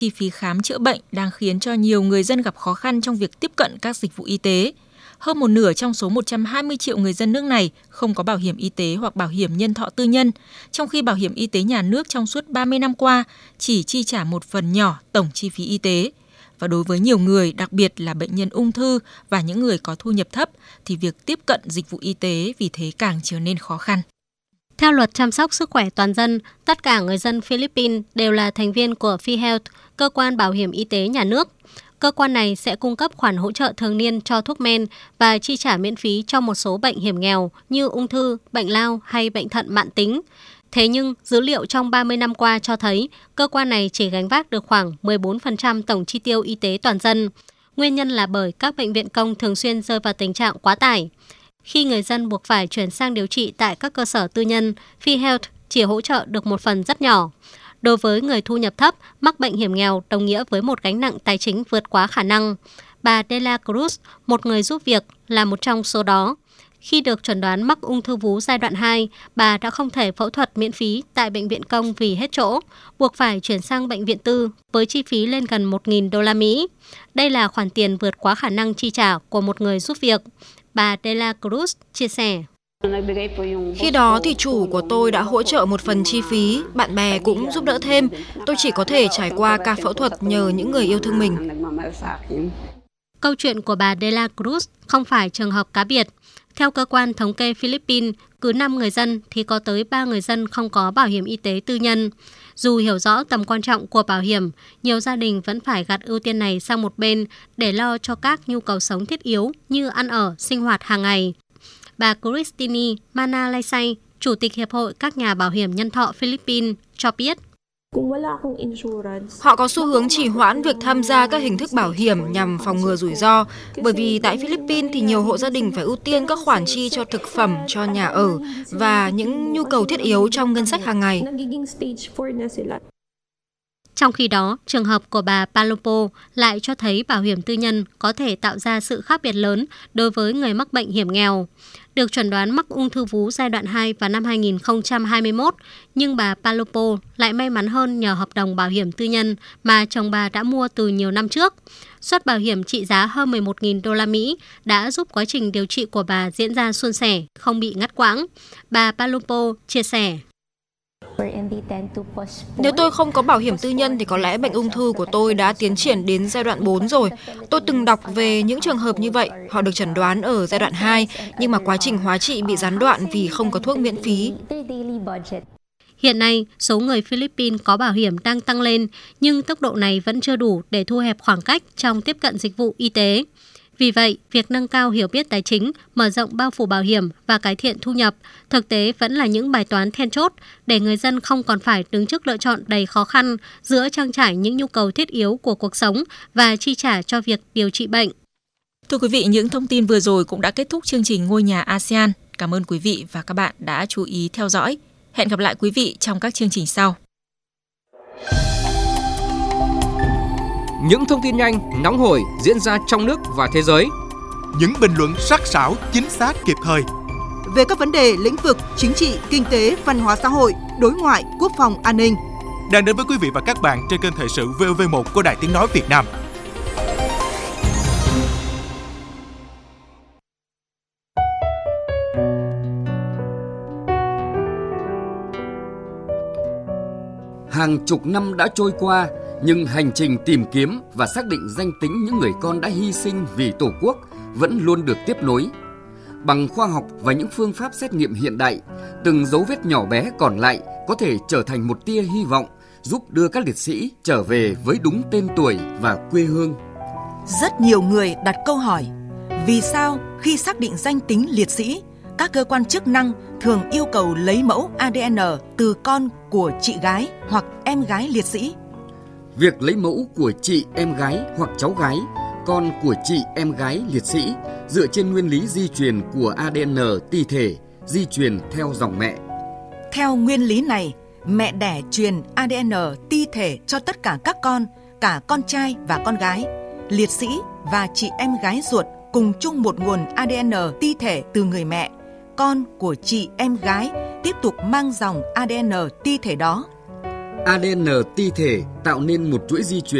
Chi phí khám chữa bệnh đang khiến cho nhiều người dân gặp khó khăn trong việc tiếp cận các dịch vụ y tế. Hơn một nửa trong số 120 triệu người dân nước này không có bảo hiểm y tế hoặc bảo hiểm nhân thọ tư nhân, trong khi bảo hiểm y tế nhà nước trong suốt 30 năm qua chỉ chi trả một phần nhỏ tổng chi phí y tế. Và đối với nhiều người, đặc biệt là bệnh nhân ung thư và những người có thu nhập thấp, thì việc tiếp cận dịch vụ y tế vì thế càng trở nên khó khăn. Theo luật chăm sóc sức khỏe toàn dân, tất cả người dân Philippines đều là thành viên của PhilHealth, cơ quan bảo hiểm y tế nhà nước. Cơ quan này sẽ cung cấp khoản hỗ trợ thường niên cho thuốc men và chi trả miễn phí cho một số bệnh hiểm nghèo như ung thư, bệnh lao hay bệnh thận mãn tính. Thế nhưng, dữ liệu trong 30 năm qua cho thấy cơ quan này chỉ gánh vác được khoảng 14% tổng chi tiêu y tế toàn dân. Nguyên nhân là bởi các bệnh viện công thường xuyên rơi vào tình trạng quá tải. Khi người dân buộc phải chuyển sang điều trị tại các cơ sở tư nhân, PhilHealth chỉ hỗ trợ được một phần rất nhỏ. Đối với người thu nhập thấp, mắc bệnh hiểm nghèo đồng nghĩa với một gánh nặng tài chính vượt quá khả năng. Bà De La Cruz, một người giúp việc, là một trong số đó. Khi được chẩn đoán mắc ung thư vú giai đoạn 2, bà đã không thể phẫu thuật miễn phí tại bệnh viện công vì hết chỗ, buộc phải chuyển sang bệnh viện tư với chi phí lên gần 1.000 đô la Mỹ. Đây là khoản tiền vượt quá khả năng chi trả của một người giúp việc. Bà De La Cruz chia sẻ. Khi đó thì chủ của tôi đã hỗ trợ một phần chi phí, bạn bè cũng giúp đỡ thêm. Tôi chỉ có thể trải qua ca phẫu thuật nhờ những người yêu thương mình. Câu chuyện của bà De La Cruz không phải trường hợp cá biệt. Theo cơ quan thống kê Philippines, cứ 5 người dân thì có tới 3 người dân không có bảo hiểm y tế tư nhân. Dù hiểu rõ tầm quan trọng của bảo hiểm, nhiều gia đình vẫn phải gạt ưu tiên này sang một bên để lo cho các nhu cầu sống thiết yếu như ăn ở, sinh hoạt hàng ngày. Bà Christine Manalaysay, Chủ tịch Hiệp hội các nhà bảo hiểm nhân thọ Philippines, cho biết. Họ có xu hướng trì hoãn việc tham gia các hình thức bảo hiểm nhằm phòng ngừa rủi ro, bởi vì tại Philippines thì nhiều hộ gia đình phải ưu tiên các khoản chi cho thực phẩm, cho nhà ở và những nhu cầu thiết yếu trong ngân sách hàng ngày. Trong khi đó, trường hợp của bà Palopo lại cho thấy bảo hiểm tư nhân có thể tạo ra sự khác biệt lớn đối với người mắc bệnh hiểm nghèo. Được chẩn đoán mắc ung thư vú giai đoạn 2 vào năm 2021, nhưng bà Palopo lại may mắn hơn nhờ hợp đồng bảo hiểm tư nhân mà chồng bà đã mua từ nhiều năm trước. Suất bảo hiểm trị giá hơn 11.000 đô la Mỹ đã giúp quá trình điều trị của bà diễn ra suôn sẻ, không bị ngắt quãng. Bà Palopo chia sẻ. Nếu tôi không có bảo hiểm tư nhân thì có lẽ bệnh ung thư của tôi đã tiến triển đến giai đoạn 4 rồi. Tôi từng đọc về những trường hợp như vậy, họ được chẩn đoán ở giai đoạn 2, nhưng mà quá trình hóa trị bị gián đoạn vì không có thuốc miễn phí. Hiện nay, số người Philippines có bảo hiểm đang tăng lên, nhưng tốc độ này vẫn chưa đủ để thu hẹp khoảng cách trong tiếp cận dịch vụ y tế. Vì vậy, việc nâng cao hiểu biết tài chính, mở rộng bao phủ bảo hiểm và cải thiện thu nhập thực tế vẫn là những bài toán then chốt để người dân không còn phải đứng trước lựa chọn đầy khó khăn giữa trang trải những nhu cầu thiết yếu của cuộc sống và chi trả cho việc điều trị bệnh. Thưa quý vị, những thông tin vừa rồi cũng đã kết thúc chương trình Ngôi nhà ASEAN. Cảm ơn quý vị và các bạn đã chú ý theo dõi. Hẹn gặp lại quý vị trong các chương trình sau. Những thông tin nhanh, nóng hổi diễn ra trong nước và thế giới. Những bình luận sắc sảo, chính xác, kịp thời. Về các vấn đề lĩnh vực chính trị, kinh tế, văn hóa xã hội, đối ngoại, quốc phòng, an ninh. Đang đến với quý vị và các bạn trên kênh Thời sự VOV1 của Đài Tiếng Nói Việt Nam. Hàng chục năm đã trôi qua, nhưng hành trình tìm kiếm và xác định danh tính những người con đã hy sinh vì Tổ quốc vẫn luôn được tiếp nối. Bằng khoa học và những phương pháp xét nghiệm hiện đại, từng dấu vết nhỏ bé còn lại có thể trở thành một tia hy vọng, giúp đưa các liệt sĩ trở về với đúng tên tuổi và quê hương. Rất nhiều người đặt câu hỏi, vì sao khi xác định danh tính liệt sĩ, các cơ quan chức năng thường yêu cầu lấy mẫu ADN từ con của chị gái hoặc em gái liệt sĩ? Việc lấy mẫu của chị em gái hoặc cháu gái, con của chị em gái liệt sĩ dựa trên nguyên lý di truyền của ADN ti thể, di truyền theo dòng mẹ. Theo nguyên lý này, mẹ đẻ truyền ADN ti thể cho tất cả các con, cả con trai và con gái. Liệt sĩ và chị em gái ruột cùng chung một nguồn ADN ti thể từ người mẹ. Con của chị em gái tiếp tục mang dòng ADN ti thể đó. ADN ti thể tạo nên một chuỗi di truyền